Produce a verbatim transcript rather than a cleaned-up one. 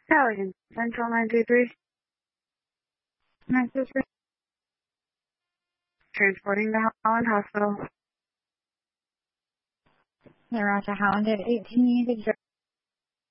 Halligan, Central nine two three. Nurses transporting to Holland Hospital. They're out to Holland at eighteen.